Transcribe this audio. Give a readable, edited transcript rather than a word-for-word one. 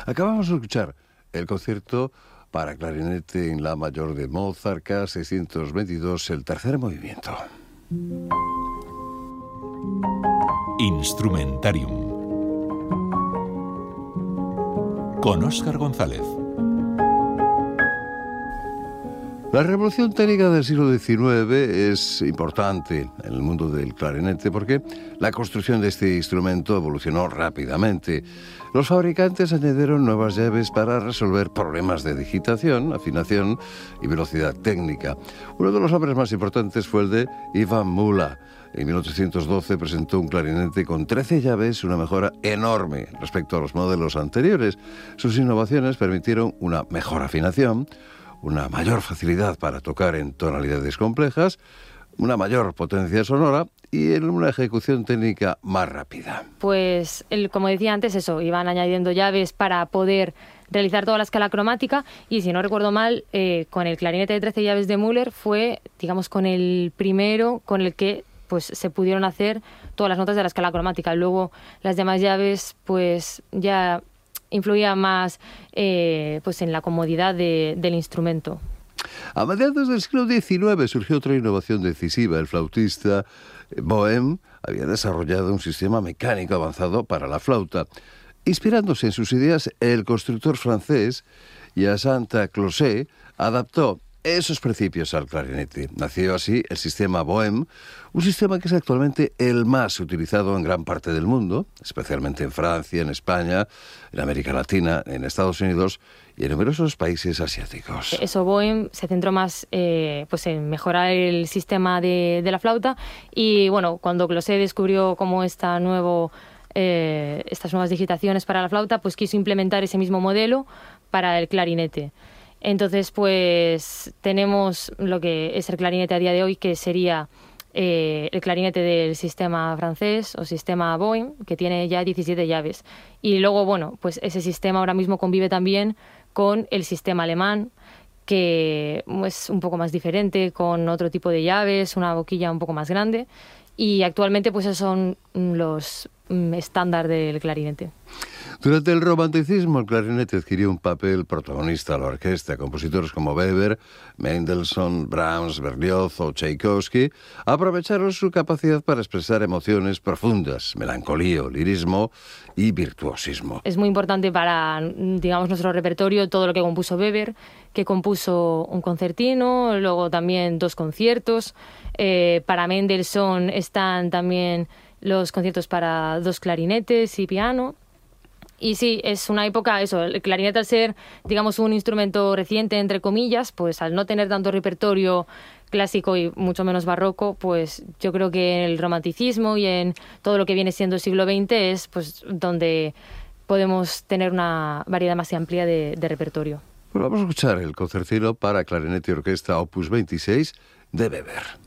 Acabamos de escuchar el concierto para clarinete en la mayor de Mozart, K622, el tercer movimiento. Instrumentarium con Óscar González. La revolución técnica del siglo XIX es importante en el mundo del clarinete porque la construcción de este instrumento evolucionó rápidamente. Los fabricantes añadieron nuevas llaves para resolver problemas de digitación, afinación y velocidad técnica. Uno de los hombres más importantes fue el de Ivan Mula. En 1812 presentó un clarinete con 13 llaves, una mejora enorme respecto a los modelos anteriores. Sus innovaciones permitieron una mejor afinación, una mayor facilidad para tocar en tonalidades complejas, una mayor potencia sonora y en una ejecución técnica más rápida. Pues, como decía antes, iban añadiendo llaves para poder realizar toda la escala cromática y, si no recuerdo mal, con el clarinete de 13 llaves de Müller fue, digamos, con el primero con el que pues se pudieron hacer todas las notas de la escala cromática. Luego las demás llaves pues ya influía más pues en la comodidad del instrumento. A mediados del siglo XIX surgió otra innovación decisiva. El flautista Bohème había desarrollado un sistema mecánico avanzado para la flauta. Inspirándose en sus ideas, el constructor francés Hyacinthe Closet adaptó esos principios al clarinete. Nació así el sistema Bohème, un sistema que es actualmente el más utilizado en gran parte del mundo, especialmente en Francia, en España, en América Latina, en Estados Unidos y en numerosos países asiáticos. Bohème se centró más pues en mejorar el sistema de la flauta y bueno, cuando Closet descubrió cómo estas nuevas digitaciones para la flauta, pues quiso implementar ese mismo modelo para el clarinete. Entonces, pues tenemos lo que es el clarinete a día de hoy, que sería el clarinete del sistema francés o sistema Bohème, que tiene ya 17 llaves. Y luego, bueno, pues ese sistema ahora mismo convive también con el sistema alemán, que es un poco más diferente, con otro tipo de llaves, una boquilla un poco más grande. Y actualmente, pues esos son los estándar del clarinete. Durante el romanticismo, el clarinete adquirió un papel protagonista a la orquesta. Compositores como Weber, Mendelssohn, Brahms, Berlioz o Tchaikovsky aprovecharon su capacidad para expresar emociones profundas, melancolía, lirismo y virtuosismo. Es muy importante para, digamos, nuestro repertorio todo lo que compuso Weber, que compuso un concertino, luego también 2 conciertos. Para Mendelssohn están también los conciertos para 2 clarinetes y piano. Y sí, es una época, el clarinete al ser, digamos, un instrumento reciente, entre comillas, pues al no tener tanto repertorio clásico y mucho menos barroco, pues yo creo que en el romanticismo y en todo lo que viene siendo el siglo XX es pues donde podemos tener una variedad más amplia de repertorio. Pues vamos a escuchar el concertino para clarinete y orquesta Opus 26 de Weber.